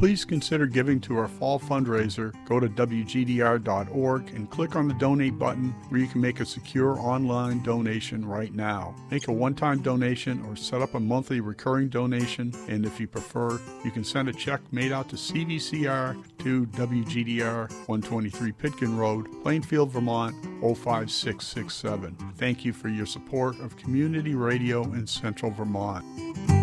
Please consider giving to our fall fundraiser. Go to WGDR.org and click on the donate button where you can make a secure online donation right now. Make a one-time donation or set up a monthly recurring donation, and if you prefer, you can send a check made out to CVCR to WGDR 123 Pitkin Road, Plainfield, Vermont 05667. Thank you for your support of community radio in Central Vermont.